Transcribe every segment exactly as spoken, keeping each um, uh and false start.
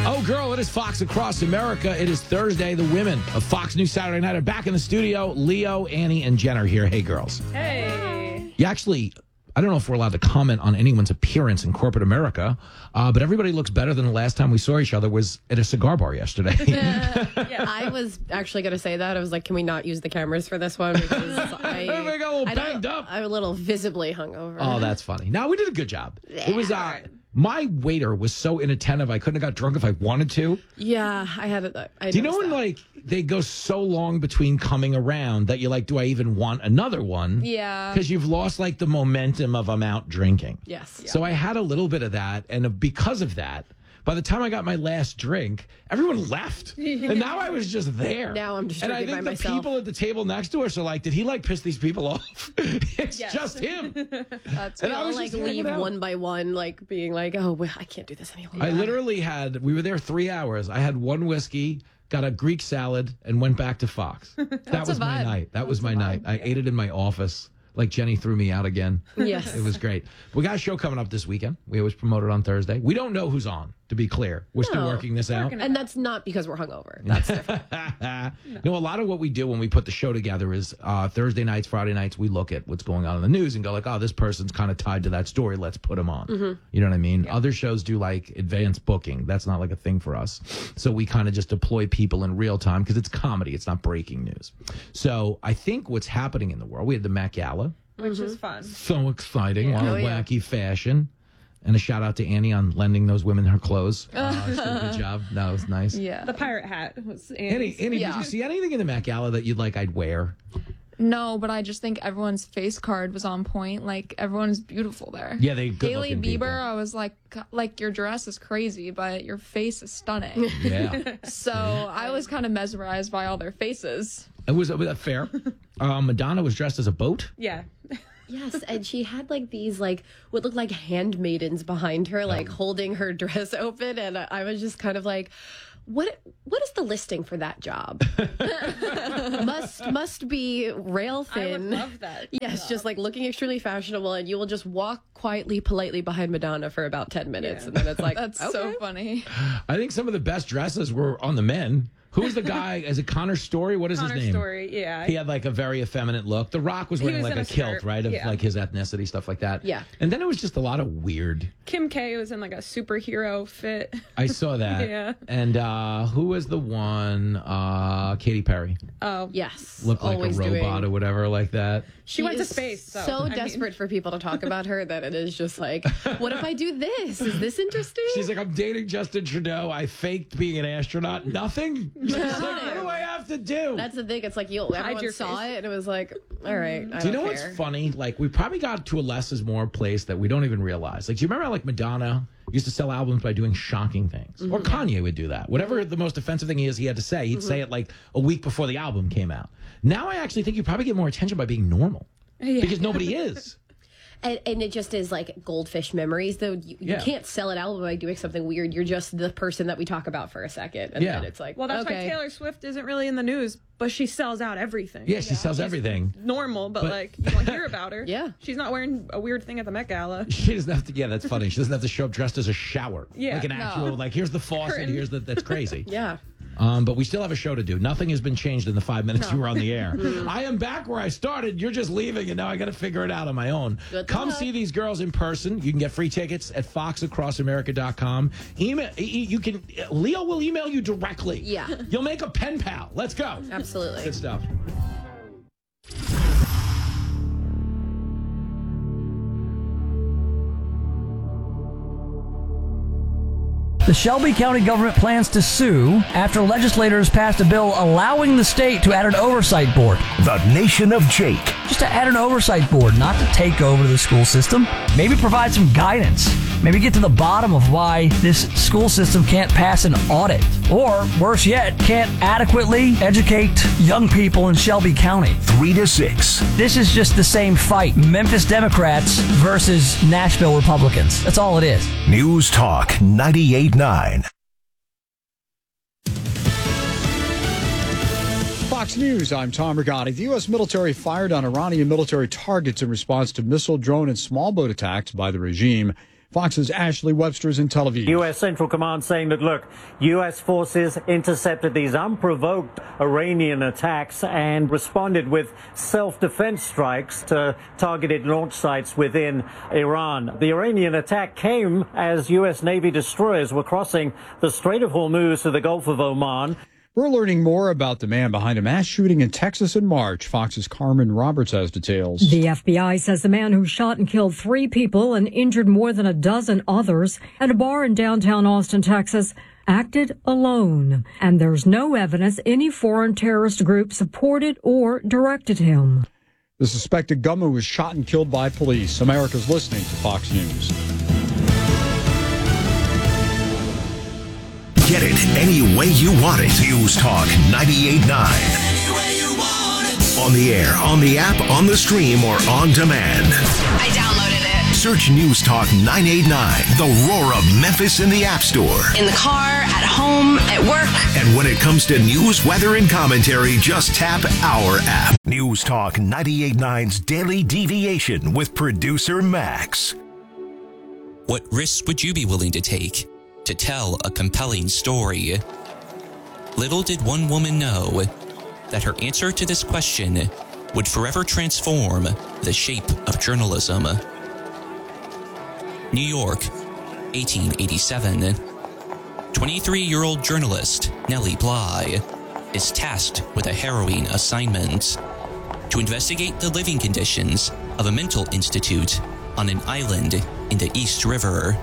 Oh, girl, it is Fox Across America. It is Thursday. The women of Fox News Saturday Night are back in the studio. Leo, Annie, and Jen are here. Hey, girls. Hey. You actually, I don't know if we're allowed to comment on anyone's appearance in corporate America, uh, but everybody looks better than the last time we saw each other was at a cigar bar yesterday. Yeah, I was actually going to say that. I was like, can we not use the cameras for this one? Because I, I got a little I don't- banged up. I'm a little visibly hungover. Oh, that's funny. No, we did a good job. It was, uh, my waiter was so inattentive, I couldn't have got drunk if I wanted to. Yeah, I had it. I Do you know when, that. like, they go so long between coming around that you're like, do I even want another one? Yeah. Because you've lost, like, the momentum of I'm out drinking. Yes. So I had a little bit of that, and because of that, by the time I got my last drink, everyone left. And now I was just there. Now I'm just And I drinking think by the myself. people at the table next to us are like, did he, like, piss these people off? It's Yes. just him. That's And We I all was like just hanging leave out. one by one, like being like, oh, well, I can't do this anymore. I literally had, we were there three hours. I had one whiskey, got a Greek salad, and went back to Fox. That was a my vibe. night. That was That's my a night. vibe. I ate it in my office. Like Jenny threw me out again. Yes. It was great. We got a show coming up this weekend. We always promote it on Thursday. We don't know who's on, to be clear. We're still No. working this out. Working And that's not because we're hungover. That's different. No, a lot of what we do when we put the show together is uh, Thursday nights, Friday nights, we look at what's going on in the news and go like, oh, this person's kind of tied to that story. Let's put them on. You know what I mean? Other shows do like advanced booking. That's not like a thing for us. So we kind of just deploy people in real time because it's comedy. It's not breaking news. So I think what's happening in the world, we had the Met Gala. which is fun. So exciting. A lot Oh, of yeah. wacky fashion. And a shout out to Annie on lending those women her clothes. Uh, she did a good job. That was nice. Yeah. The pirate hat was Annie, Annie's. Annie Yeah. did you see anything in the Met Gala that you'd like I'd wear? No, but I just think everyone's face card was on point. Like, everyone's beautiful there. Yeah, they good Hailey looking Bieber, people. I was like, like, your dress is crazy, but your face is stunning. Yeah, So I was kind of mesmerized by all their faces. it was, was that fair. Uh, Madonna was dressed as a boat. Yeah. Yes, and she had like these like what looked like handmaidens behind her, like holding her dress open, and I, I was just kind of like, what what is the listing for that job? must must be rail I would thin. love that. Yes, just like looking extremely fashionable, and you will just walk quietly, politely behind Madonna for about ten minutes, Yeah. and then it's like, That's okay. so funny. I think some of the best dresses were on the men. Who's the guy? Is it Connor Story? What is Connor his name? Story, yeah. He had like a very effeminate look. The Rock was wearing was like in a, a kilt, skirt, right? Of yeah. like his ethnicity, stuff like that. Yeah. And then it was just a lot of weird. Kim K was in like a superhero fit. I saw that. Yeah. And uh, who was the one? Uh, Katy Perry. Oh, Yes, Looked like always a robot doing. or whatever like that. she went to is space. So, so I mean- desperate for people to talk about her that it is just like, what if I do this? Is this interesting? She's like, I'm dating Justin Trudeau. I faked being an astronaut. Nothing? She's like, what do I have to do? That's the thing. It's like you everyone your saw face. it, and it was like, all right. I Do you know don't what's care. funny? Like, we probably got to a less is more place that we don't even realize. Like, do you remember how, like, Madonna used to sell albums by doing shocking things? Or Kanye would do that. Whatever the most offensive thing is he had to say, he'd say it, like, a week before the album came out. Now I actually think you probably get more attention by being normal. Because nobody is. And, and it just is like goldfish memories, though. You, Yeah. you can't sell an album by doing something weird. You're just the person that we talk about for a second. And Yeah. then it's like, Well, that's okay. why Taylor Swift isn't really in the news, but she sells out everything. Yeah, she sells everything. Normal, but, But- like, you don't hear about her. Yeah. She's not wearing a weird thing at the Met Gala. She doesn't have to, yeah, that's funny. She doesn't have to show up dressed as a shower. Yeah. Like an actual, like, here's the faucet, Curtain. here's the, that's crazy. Yeah. Um, but we still have a show to do. Nothing has been changed in the five minutes you were on the air. I am back where I started. You're just leaving, and now I got to figure it out on my own. Good Come luck. see these girls in person. You can get free tickets at fox across america dot com. Email, e- e- you can. Leo will email you directly. Yeah. You'll make a pen pal. Let's go. Absolutely. Good stuff. The Shelby County government plans to sue after legislators passed a bill allowing the state to add an oversight board. The Nation of Jake. Just to add an oversight board, not to take over the school system. Maybe provide some guidance. Maybe get to the bottom of why this school system can't pass an audit. Or, worse yet, can't adequately educate young people in Shelby County. Three to six. This is just the same fight. Memphis Democrats versus Nashville Republicans. That's all it is. News Talk ninety-eight point nine. Fox News, I'm Tom Rigotti. The U S military fired on Iranian military targets in response to missile, drone, and small boat attacks by the regime. Fox's Ashley Webster is in Tel Aviv. U S Central Command saying that, look, U S forces intercepted these unprovoked Iranian attacks and responded with self-defense strikes to targeted launch sites within Iran. The Iranian attack came as U S Navy destroyers were crossing the Strait of Hormuz to the Gulf of Oman. We're learning more about the man behind a mass shooting in Texas in March. Fox's Carmen Roberts has details. The F B I says the man who shot and killed three people and injured more than a dozen others at a bar in downtown Austin, Texas, acted alone. And there's no evidence any foreign terrorist group supported or directed him. The suspected gunman was shot and killed by police. America's listening to Fox News. Get it any way you want it. News Talk ninety-eight point nine. On the air, on the app, on the stream, or on demand. I downloaded it. Search News Talk nine eighty-nine, the roar of Memphis in the App Store. In the car, at home, at work. And when it comes to news, weather, and commentary, just tap our app. News Talk ninety-eight point nine's Daily Deviation with producer Max. What risks would you be willing to take to tell a compelling story? Little did one woman know that her answer to this question would forever transform the shape of journalism. New York, eighteen eighty-seven. twenty-three-year-old journalist Nellie Bly is tasked with a harrowing assignment to investigate the living conditions of a mental institute on an island in the East River.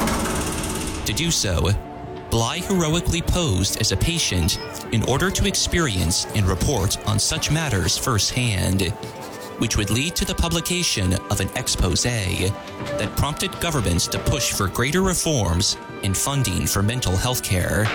To do so, Bly heroically posed as a patient in order to experience and report on such matters firsthand, which would lead to the publication of an expose that prompted governments to push for greater reforms in funding for mental health care.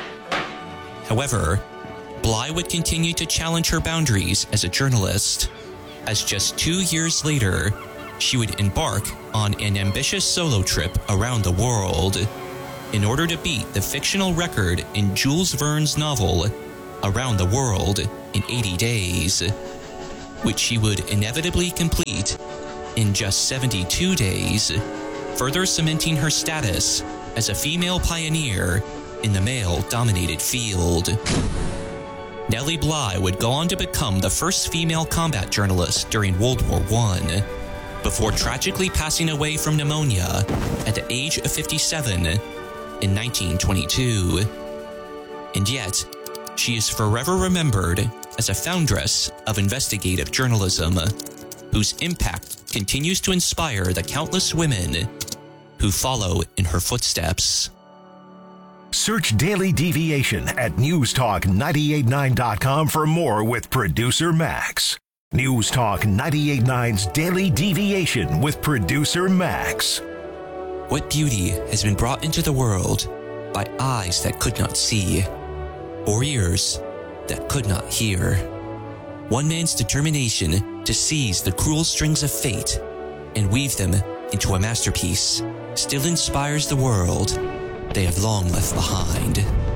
However, Bly would continue to challenge her boundaries as a journalist, as just two years later, she would embark on an ambitious solo trip around the world in order to beat the fictional record in Jules Verne's novel Around the World in eighty days, which she would inevitably complete in just seventy-two days, further cementing her status as a female pioneer in the male-dominated field. Nellie Bly would go on to become the first female combat journalist during World War One, before tragically passing away from pneumonia at the age of fifty-seven in nineteen twenty-two. And yet, she is forever remembered as a foundress of investigative journalism, whose impact continues to inspire the countless women who follow in her footsteps. Search Daily Deviation at news talk nine eight nine dot com for more with producer Max. News Talk ninety-eight point nine's Daily Deviation with producer Max. What beauty has been brought into the world by eyes that could not see, or ears that could not hear? One man's determination to seize the cruel strings of fate and weave them into a masterpiece still inspires the world they have long left behind.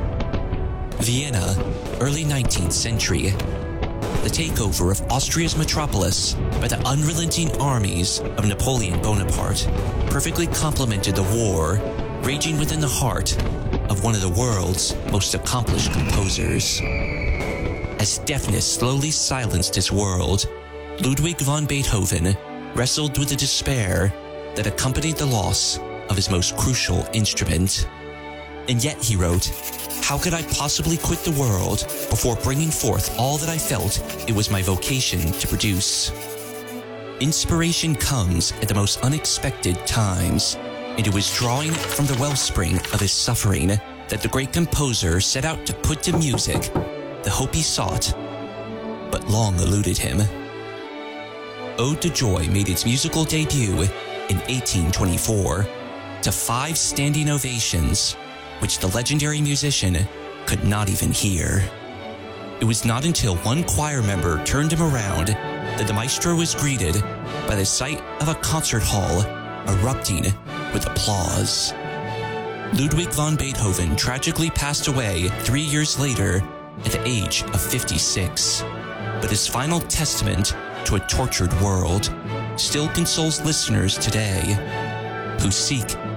Vienna, early nineteenth century. The takeover of Austria's metropolis by the unrelenting armies of Napoleon Bonaparte perfectly complemented the war raging within the heart of one of the world's most accomplished composers. As deafness slowly silenced his world, Ludwig van Beethoven wrestled with the despair that accompanied the loss of his most crucial instrument. And yet, he wrote, "How could I possibly quit the world before bringing forth all that I felt it was my vocation to produce?" Inspiration comes at the most unexpected times, and it was drawing from the wellspring of his suffering that the great composer set out to put to music the hope he sought, but long eluded him. Ode to Joy made its musical debut in eighteen twenty-four to five standing ovations, which the legendary musician could not even hear. It was not until one choir member turned him around that the maestro was greeted by the sight of a concert hall erupting with applause. Ludwig van Beethoven tragically passed away three years later at the age of fifty-six, but his final testament to a tortured world still consoles listeners today who seek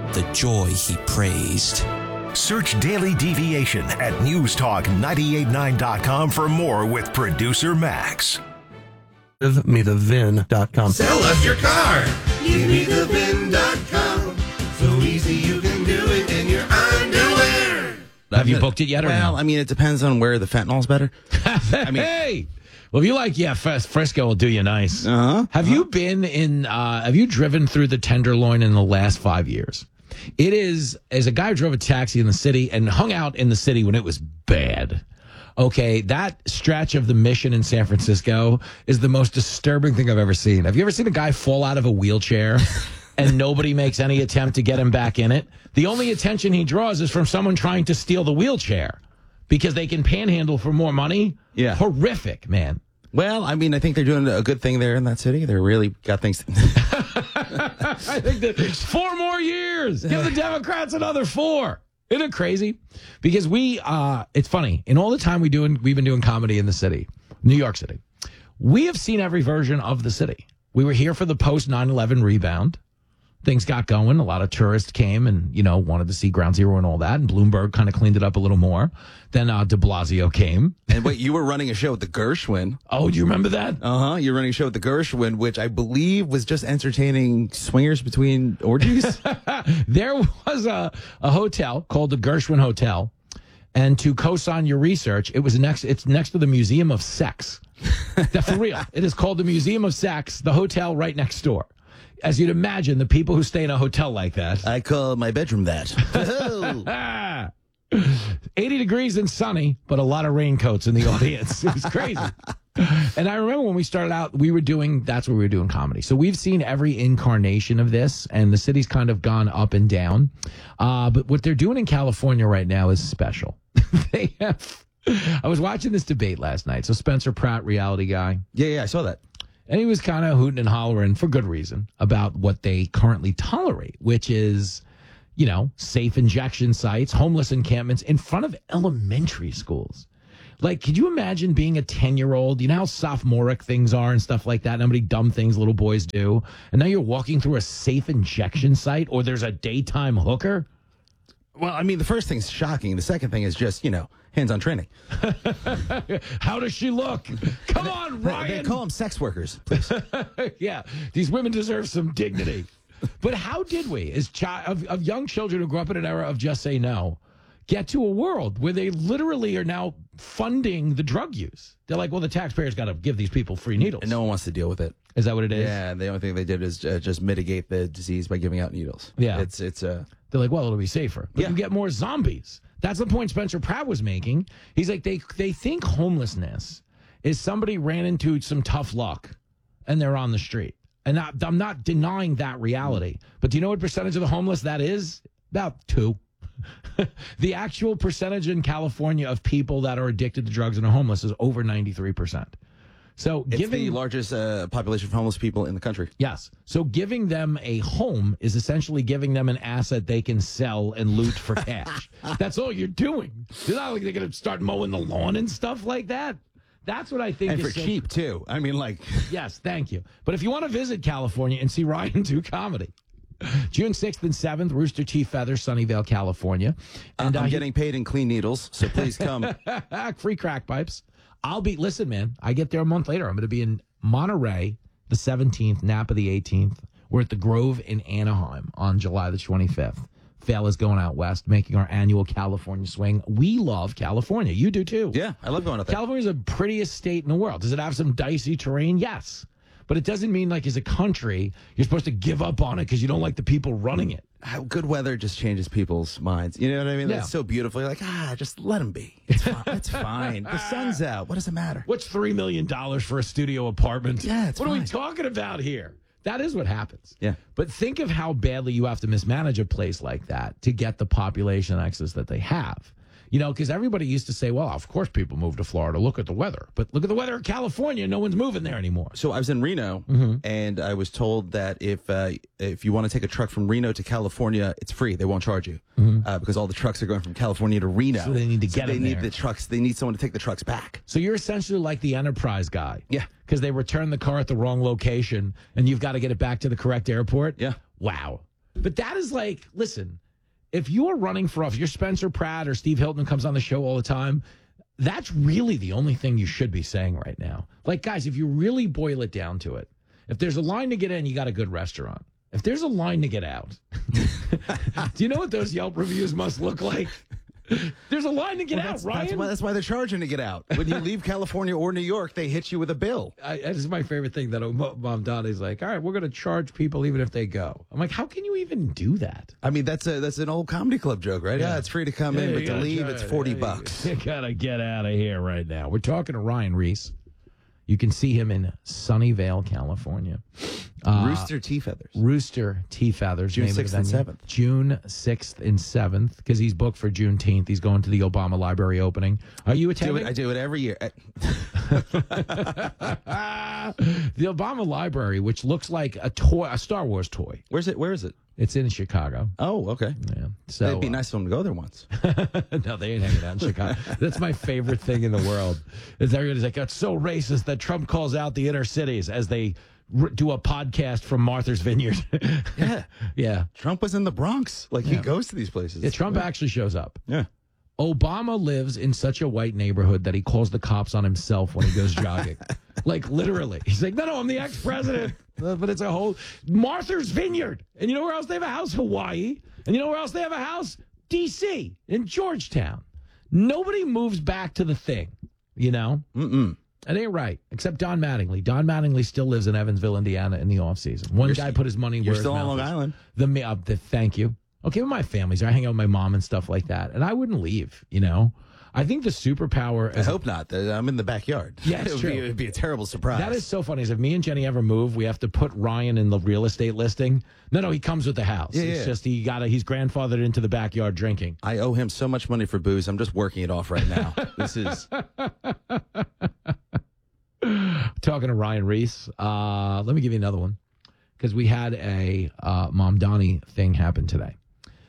the joy he praised. Search Daily Deviation at news talk nine eight nine dot com for more with producer Max. Give me the V I N dot com. Sell us your car. Give me the V I N dot com. So easy you can do it in your underwear. Have you booked it yet or well, no? I mean, it depends on where the fentanyl's better. I mean, hey, well, if you like, yeah, Fres- Frisco will do you nice. Uh-huh. Have you been in, uh, have you driven through the Tenderloin in the last five years? It is, as a guy who drove a taxi in the city and hung out in the city when it was bad. Okay, that stretch of the Mission in San Francisco is the most disturbing thing I've ever seen. Have you ever seen a guy fall out of a wheelchair and nobody makes any attempt to get him back in it? The only attention he draws is from someone trying to steal the wheelchair because they can panhandle for more money. Yeah. Horrific, man. Well, I mean, I think they're doing a good thing there in that city. They're really got things. I think that four more years. Give the Democrats another four. Isn't it crazy? Because we, uh, it's funny. In all the time we doing, we've been doing comedy in the city, New York City, we have seen every version of the city. We were here for the post nine eleven rebound. Things got going. A lot of tourists came and, you know, wanted to see Ground Zero and all that. And Bloomberg kind of cleaned it up a little more. Then uh, de Blasio came. And wait, you were running a show with the Gershwin. Oh, do you remember that? Uh-huh. You're running a show with the Gershwin, which I believe was just entertaining swingers between orgies. There was a, a hotel called the Gershwin Hotel. And to co-sign your research, it was next. It's next to the Museum of Sex. That, for real. It is called the Museum of Sex, the hotel right next door. As you'd imagine, the people who stay in a hotel like that. I call my bedroom that. eighty degrees and sunny, but a lot of raincoats in the audience. It was crazy. And I remember when we started out, we were doing, that's where we were doing comedy. So we've seen every incarnation of this, and the city's kind of gone up and down. Uh, but what they're doing in California right now is special. They have, I was watching this debate last night. So Spencer Pratt, reality guy. Yeah, yeah, I saw that. And he was kind of hooting and hollering for good reason about what they currently tolerate, which is, you know, safe injection sites, homeless encampments in front of elementary schools. Like, could you imagine being a ten-year-old? You know how sophomoric things are and stuff like that? How many dumb things little boys do? And now you're walking through a safe injection site or there's a daytime hooker? Well, I mean, the first thing's shocking. The second thing is just, you know, hands-on training. How does she look? Come on, Ryan. They call them sex workers, please. Yeah, these women deserve some dignity. But how did we, as chi- of, of young children who grew up in an era of just say no, get to a world where they literally are now funding the drug use? They're like, well, the taxpayers got to give these people free needles. And no one wants to deal with it. Is that what it is? Yeah, the only thing they did is uh, just mitigate the disease by giving out needles. Yeah. It's, it's, uh, They're like, well, it'll be safer. But yeah. you get more zombies. That's the point Spencer Pratt was making. He's like, they they think homelessness is somebody ran into some tough luck and they're on the street. And I, I'm not denying that reality. But do you know what percentage of the homeless that is? About two. The actual percentage in California of people that are addicted to drugs and are homeless is over ninety-three percent. So it's giving the largest uh, population of homeless people in the country. Yes. So giving them a home is essentially giving them an asset they can sell and loot for cash. That's all you're doing. It's not like they're going to start mowing the lawn and stuff like that. That's what I think and is for so- cheap, too. I mean, like... Yes, thank you. But if you want to visit California and see Ryan do comedy, June sixth and seventh, Rooster Teeth Feathers, Sunnyvale, California. And I'm uh, getting paid in clean needles, so please come. Free crack pipes. I'll be, listen, man, I get there a month later. I'm going to be in Monterey the seventeenth, Napa the eighteenth. We're at the Grove in Anaheim on July the twenty-fifth. Fail is going out west, making our annual California swing. We love California. You do too. Yeah, I love going out there. California is the prettiest state in the world. Does it have some dicey terrain? Yes. But it doesn't mean like as a country, you're supposed to give up on it because you don't like the people running it. How good weather just changes people's minds. You know what I mean? Yeah. That's so beautiful. You're like, ah, just let them be. It's fine. It's fine. The sun's out. What does it matter? What's three million dollars for a studio apartment? Yeah, it's What fine. are we talking about here? That is what happens. Yeah. But think of how badly you have to mismanage a place like that to get the population access that they have. You know, because everybody used to say, well, of course people move to Florida. Look at the weather. But look at the weather in California. No one's moving there anymore. So I was in Reno, Mm-hmm. and I was told that if uh, if you want to take a truck from Reno to California, it's free. They won't charge you uh, because all the trucks are going from California to Reno. Mm-hmm. So they need to So get They them need there. the trucks. They need someone to take the trucks back. So you're essentially like the Enterprise guy. Yeah. Because they return the car at the wrong location, and you've got to get it back to the correct airport. Yeah. Wow. But that is like, listen, if you are running for office, you're Spencer Pratt or Steve Hilton comes on the show all the time. That's really the only thing you should be saying right now. Like, guys, if you really boil it down to it, if there's a line to get in, you got a good restaurant. If there's a line to get out, do you know what those Yelp reviews must look like? There's a line to get well, out, that's, Ryan. That's why, that's why they're charging to get out. When you leave California or New York, they hit you with a bill. I, this is my favorite thing that Mom Donnie's like, all right, we're going to charge people even if they go. I'm like, how can you even do that? I mean, that's a that's an old comedy club joke, right? Yeah, yeah it's free to come yeah, in, but to leave, try, it's forty yeah, bucks. You, you got to get out of here right now. We're talking to Ryan Reese. You can see him in Sunnyvale, California. Uh, Rooster Tea Feathers. Rooster Tea Feathers. June sixth and seventh. June sixth and seventh, because he's booked for Juneteenth. He's going to the Obama Library opening. Are you attending? Do it, I do it every year. The Obama Library, which looks like a toy, a Star Wars toy. Where's it? Where is it? It's in Chicago. Oh, okay. Yeah. So it'd be nice for them to go there once. No, they ain't hanging out in Chicago. That's my favorite thing in the world. Is everybody's like, it's so racist that Trump calls out the inner cities as they r- do a podcast from Martha's Vineyard. Yeah. Yeah. Trump was in the Bronx. Like, he Yeah. goes to these places. Yeah, Trump actually shows up. Yeah. Obama lives in such a white neighborhood that he calls the cops on himself when he goes jogging. Like, literally. He's like, no, no, I'm the ex-president. Uh, but it's a whole Martha's Vineyard. And you know where else they have a house? Hawaii. And you know where else they have a house? D C in Georgetown. Nobody moves back to the thing, you know? Mm-mm. It ain't right, except Don Mattingly. Don Mattingly still lives in Evansville, Indiana in the offseason. One You're guy st- put his money where You're his still on mouth Long is. Island. The, uh, the Thank you. Okay, well, my family's there. I hang out with my mom and stuff like that. And I wouldn't leave, you know? I think the superpower... I hope not. I'm in the backyard. Yeah, it's it would true. Be, it would be a terrible surprise. That is so funny. Is if me and Jenny ever move, we have to put Ryan in the real estate listing. No, no, he comes with the house. Yeah, it's yeah. just he got a, he's grandfathered into the backyard drinking. I owe him so much money for booze. I'm just working it off right now. This is... Talking to Ryan Reese. Uh, let me give you another one. Because we had a uh, Mom Donnie thing happen today.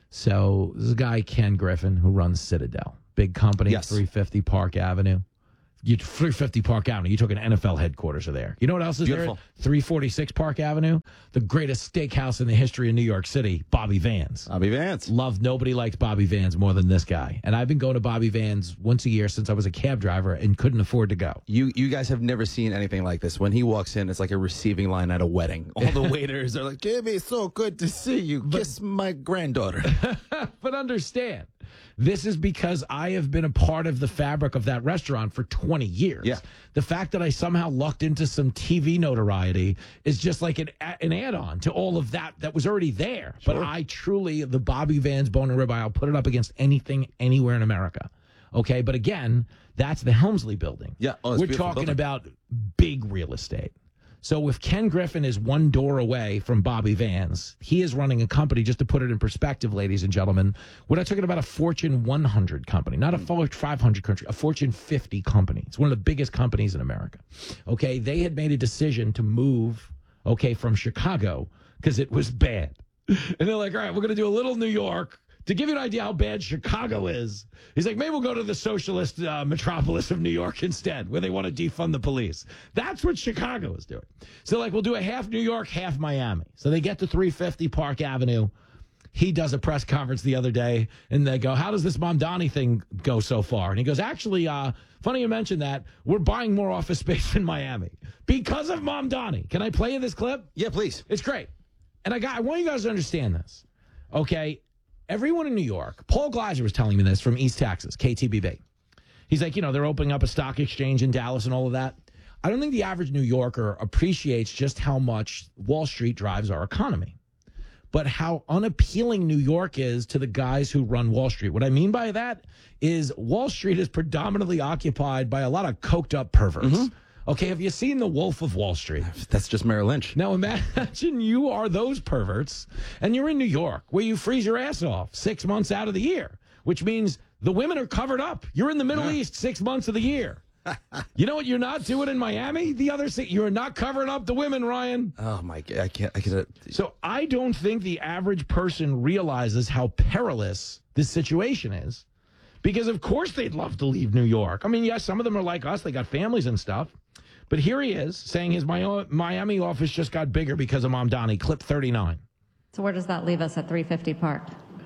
So this is a guy, Ken Griffin, who runs Citadel. Big company, Yes. three fifty Park Avenue. You three fifty Park Avenue. You took an N F L headquarters are there. You know what else is Beautiful. there? three forty-six Park Avenue. The greatest steakhouse in the history of New York City, Bobby Vans. Bobby Vance. Love, nobody likes Bobby Vans more than this guy. And I've been going to Bobby Vans once a year since I was a cab driver and couldn't afford to go. You you guys have never seen anything like this. When he walks in, it's like a receiving line at a wedding. All the waiters are like, Jimmy, so good to see you. Kiss my granddaughter. But understand, this is because I have been a part of the fabric of that restaurant for twenty years. Yeah. The fact that I somehow lucked into some T V notoriety is just like an, an add-on to all of that that was already there. Sure. But I truly, the Bobby Vans bone and ribeye, I'll put it up against anything anywhere in America. Okay, but again, that's the Helmsley building. Yeah. Oh, it's a We're beautiful talking building. about big real estate. So if Ken Griffin is one door away from Bobby Vans, he is running a company, just to put it in perspective, ladies and gentlemen, we're not talking about a Fortune one hundred company, not a Fortune five hundred country, a Fortune fifty company. It's one of the biggest companies in America. Okay, they had made a decision to move, okay, from Chicago because it was bad. And they're like, all right, we're going to do a little New York. To give you an idea how bad Chicago is, he's like, maybe we'll go to the socialist uh, metropolis of New York instead, where they want to defund the police. That's what Chicago is doing. So, like, we'll do a half New York, half Miami. So they get to three fifty Park Avenue. He does a press conference the other day, and they go, how does this Mom Donnie thing go so far? And he goes, actually, uh, funny you mentioned that. We're buying more office space in Miami because of Mom Donnie. Can I play you this clip? Yeah, please. It's great. And I got, I want you guys to understand this. Okay? Everyone in New York, Paul Gleiser was telling me this from East Texas, K T B B. He's like, you know, they're opening up a stock exchange in Dallas and all of that. I don't think the average New Yorker appreciates just how much Wall Street drives our economy, but how unappealing New York is to the guys who run Wall Street. What I mean by that is Wall Street is predominantly occupied by a lot of coked up perverts. Mm-hmm. Okay, have you seen The Wolf of Wall Street? That's just Merrill Lynch. Now imagine you are those perverts and you're in New York where you freeze your ass off six months out of the year, which means the women are covered up. You're in the Middle Yeah. East six months of the year. You know what you're not doing in Miami? The other six, you're not covering up the women, Ryan. Oh, my God. I can't. I can't. So I don't think the average person realizes how perilous this situation is. Because, of course, they'd love to leave New York. I mean, yes, some of them are like us. They got families and stuff. But here he is saying his Miami office just got bigger because of Mom Donnie. Clip thirty-nine. So where does that leave us at three fifty Park?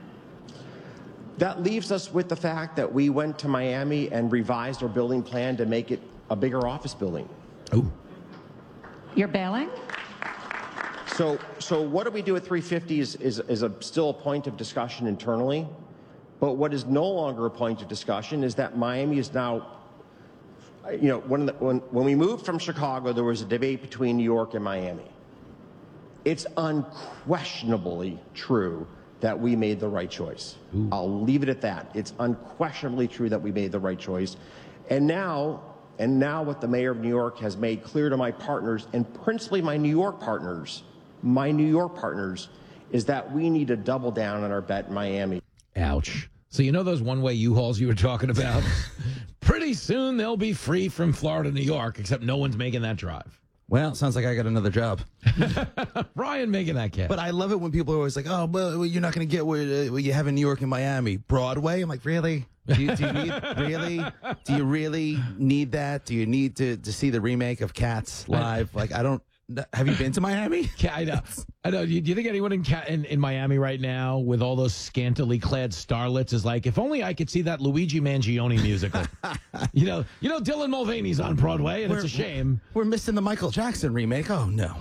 That leaves us with the fact that we went to Miami and revised our building plan to make it a bigger office building. Oh. You're bailing? So, so what do we do at three fifty is, is, is a, still a point of discussion internally. But what is no longer a point of discussion is that Miami is now, you know, when, the, when, when we moved from Chicago, there was a debate between New York and Miami. It's unquestionably true that we made the right choice. Ooh. I'll leave it at that. It's unquestionably true that we made the right choice. And now, and now what the mayor of New York has made clear to my partners, and principally my New York partners, my New York partners, is that we need to double down on our bet in Miami. Ouch. So you know those one-way U-Hauls you were talking about? Pretty soon they'll be free from Florida to New York, except no one's making that drive. Well, sounds like I got another job. Ryan making that cat. But I love it when people are always like, oh, well, you're not going to get what, uh, what you have in New York and Miami. Broadway? I'm like, really? Do you, do you need, really? Do you really need that? Do you need to, to see the remake of Cats live? Like, I don't. Have you been to Miami? Yeah, I know. I know. Do you, do you think anyone in, in in Miami right now with all those scantily clad starlets is like, if only I could see that Luigi Mangione musical? you know, you know, Dylan Mulvaney's on Broadway, and we're, it's a shame. We're missing the Michael Jackson remake. Oh no.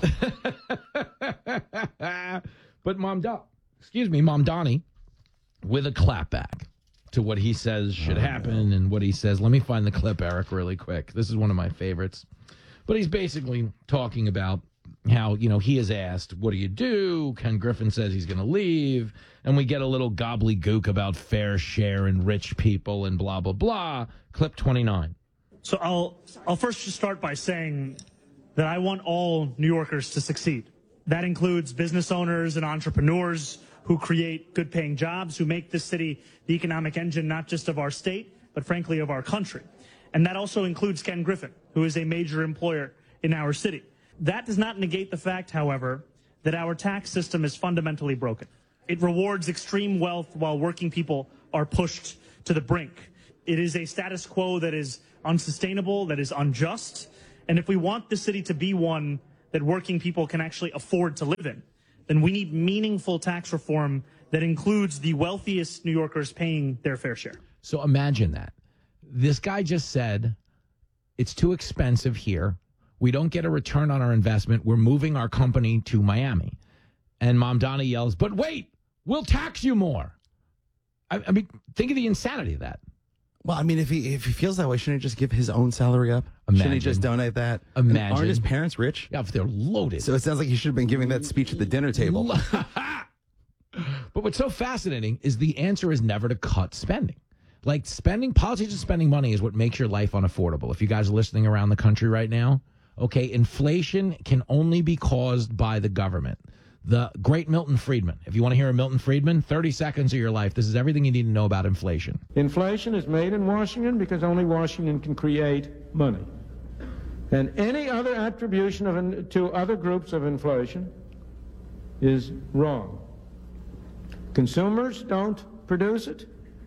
But Mom, Do- excuse me, Mom Donnie, with a clapback to what he says should oh, happen no. and what he says. Let me find the clip, Eric, really quick. This is one of my favorites. But he's basically talking about how, you know, he is asked, what do you do? Ken Griffin says he's going to leave. And we get a little gobbledygook about fair share and rich people and blah, blah, blah. Clip twenty-nine. So I'll I'll first just start by saying that I want all New Yorkers to succeed. That includes business owners and entrepreneurs who create good-paying jobs, who make this city the economic engine not just of our state, but frankly of our country. And that also includes Ken Griffin, who is a major employer in our city. That does not negate the fact, however, that our tax system is fundamentally broken. It rewards extreme wealth while working people are pushed to the brink. It is a status quo that is unsustainable, that is unjust. And if we want the city to be one that working people can actually afford to live in, then we need meaningful tax reform that includes the wealthiest New Yorkers paying their fair share. So imagine that. This guy just said, it's too expensive here. We don't get a return on our investment. We're moving our company to Miami. And Mom Donna yells, but wait, we'll tax you more. I, I mean, think of the insanity of that. Well, I mean, if he if he feels that way, shouldn't he just give his own salary up? Imagine. Shouldn't he just donate that? Imagine. Aren't his parents rich? Yeah, if they're loaded. So it sounds like he should have been giving that speech at the dinner table. But what's so fascinating is the answer is never to cut spending. Like spending, politics and spending money is what makes your life unaffordable. If you guys are listening around the country right now, okay, inflation can only be caused by the government. The great Milton Friedman. If you want to hear a Milton Friedman, thirty seconds of your life. This is everything you need to know about inflation. Inflation is made in Washington because only Washington can create money. And any other attribution of in, to other groups of inflation is wrong. Consumers don't produce it.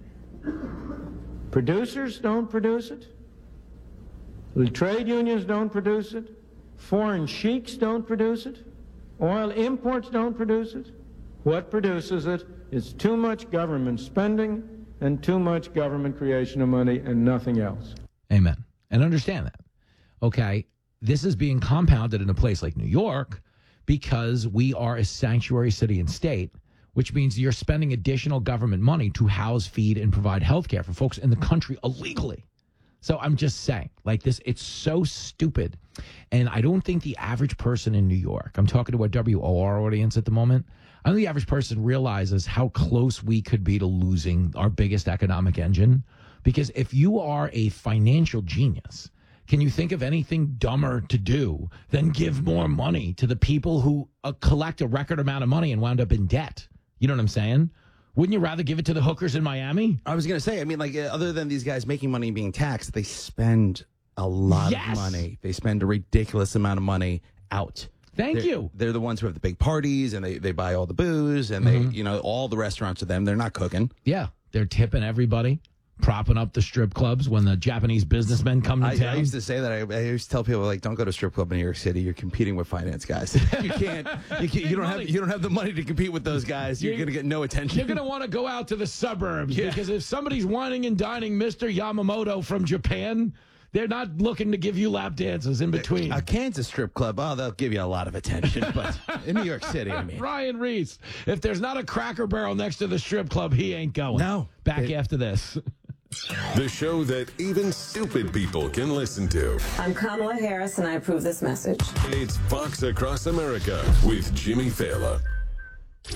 Producers don't produce it. The trade unions don't produce it. Foreign sheiks don't produce it. Oil imports don't produce it. What produces it is too much government spending and too much government creation of money and nothing else. Amen. And understand that. Okay, this is being compounded in a place like New York because we are a sanctuary city and state, which means you're spending additional government money to house, feed, and provide health care for folks in the country illegally. So I'm just saying, like this, it's so stupid. And I don't think the average person in New York, I'm talking to a W O R audience at the moment, I don't think the average person realizes how close we could be to losing our biggest economic engine. Because if you are a financial genius, can you think of anything dumber to do than give more money to the people who uh, collect a record amount of money and wound up in debt? You know what I'm saying? Wouldn't you rather give it to the hookers in Miami? I was going to say, I mean, like, uh, other than these guys making money and being taxed, they spend a lot yes. of money. They spend a ridiculous amount of money out. Thank they're, you. They're the ones who have the big parties, and they, they buy all the booze, and mm-hmm. they, you know, all the restaurants are them. They're not cooking. Yeah, they're tipping everybody. propping up the strip clubs when the Japanese businessmen come to I, town. I used to say that. I, I used to tell people, like, don't go to a strip club in New York City. You're competing with finance guys. You can't. You, can't, you don't have. You don't have the money to compete with those guys. You're, You're- going to get no attention. You're going to want to go out to the suburbs Yeah. because if somebody's whining and dining Mister Yamamoto from Japan, they're not looking to give you lap dances in between. A Kansas strip club, oh, they'll give you a lot of attention. But in New York City, I mean. Ryan Reese, if there's not a Cracker Barrel next to the strip club, he ain't going. No. Back It- after this. The show that even stupid people can listen to. I'm Kamala Harris, and I approve this message. It's Fox Across America with Jimmy Fallon.